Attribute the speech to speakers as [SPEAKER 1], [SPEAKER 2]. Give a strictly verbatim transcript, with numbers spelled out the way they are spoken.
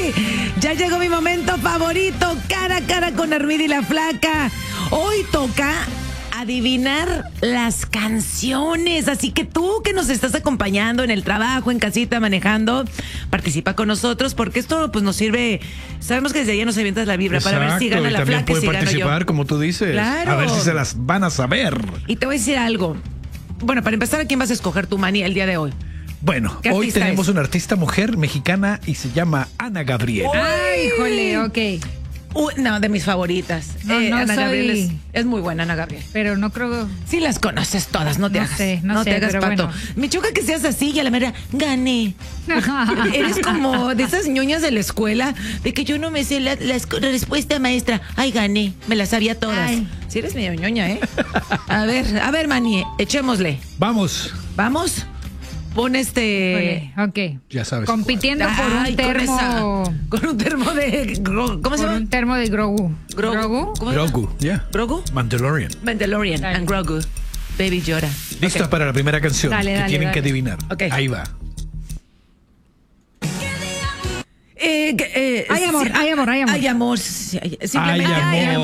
[SPEAKER 1] Ya llegó mi momento favorito, cara a cara con Armida y la Flaca. Hoy toca adivinar las canciones, así que tú que nos estás acompañando en el trabajo, en casita, manejando, participa con nosotros porque esto pues nos sirve, sabemos que desde allá nos avientas la vibra.
[SPEAKER 2] Exacto,
[SPEAKER 1] para ver si gana
[SPEAKER 2] y
[SPEAKER 1] la
[SPEAKER 2] también
[SPEAKER 1] Flaca y
[SPEAKER 2] puede
[SPEAKER 1] si gano
[SPEAKER 2] participar,
[SPEAKER 1] yo.
[SPEAKER 2] como tú dices,
[SPEAKER 1] Claro.
[SPEAKER 2] a ver si se las van a saber.
[SPEAKER 1] Y te voy a decir algo. Bueno, para empezar, ¿a quién vas a escoger tu Manny el día de hoy?
[SPEAKER 2] Bueno,
[SPEAKER 1] ¿Qué
[SPEAKER 2] hoy
[SPEAKER 1] artista
[SPEAKER 2] tenemos
[SPEAKER 1] es?
[SPEAKER 2] una artista mujer mexicana y se llama Ana Gabriel.
[SPEAKER 3] Ay, híjole, ok.
[SPEAKER 1] Uh, no, de mis favoritas.
[SPEAKER 3] No, no
[SPEAKER 1] Ana
[SPEAKER 3] soy-
[SPEAKER 1] Gabriel es, es muy buena, Ana Gabriel.
[SPEAKER 3] Pero no creo.
[SPEAKER 1] Sí las conoces todas, no te
[SPEAKER 3] No
[SPEAKER 1] hagas.
[SPEAKER 3] sé, no
[SPEAKER 1] te
[SPEAKER 3] sé,
[SPEAKER 1] hagas
[SPEAKER 3] pero
[SPEAKER 1] pato.
[SPEAKER 3] bueno.
[SPEAKER 1] Me choca que seas así y a la mera, gané. Eres como de esas ñoñas de la escuela, de que yo no me sé la, la esc- la respuesta, maestra. Ay, gané, me las sabía todas.
[SPEAKER 3] Ay.
[SPEAKER 1] Sí eres medio ñoña, ¿eh? A ver, a ver, Mani, echémosle.
[SPEAKER 2] Vamos,
[SPEAKER 1] ¿Vamos? Pon este...
[SPEAKER 3] Híjole, ok.
[SPEAKER 2] ya sabes.
[SPEAKER 3] Compitiendo por
[SPEAKER 1] Ay,
[SPEAKER 3] un
[SPEAKER 1] con
[SPEAKER 3] termo.
[SPEAKER 1] esa- Con, un termo de... gro- ¿Cómo se
[SPEAKER 3] Por
[SPEAKER 1] llama?
[SPEAKER 3] un termo de Grogu.
[SPEAKER 1] Grogu.
[SPEAKER 3] Grogu.
[SPEAKER 1] ¿Cómo se llama?
[SPEAKER 2] Grogu, ya.
[SPEAKER 1] ¿Grogu?
[SPEAKER 2] Mandalorian.
[SPEAKER 1] Mandalorian
[SPEAKER 3] Dale.
[SPEAKER 1] and Grogu. Baby Yoda.
[SPEAKER 2] Listos
[SPEAKER 1] Ok.
[SPEAKER 2] para la primera canción
[SPEAKER 3] Dale,
[SPEAKER 2] que
[SPEAKER 3] dale,
[SPEAKER 2] tienen
[SPEAKER 3] dale.
[SPEAKER 2] que adivinar.
[SPEAKER 1] Ok.
[SPEAKER 2] Ahí va.
[SPEAKER 1] Eh, que, eh,
[SPEAKER 3] Hay amor,
[SPEAKER 1] sí,
[SPEAKER 3] hay amor, hay amor.
[SPEAKER 1] Hay amor. sí, hay- simplemente
[SPEAKER 2] Hay
[SPEAKER 1] hay
[SPEAKER 2] amor.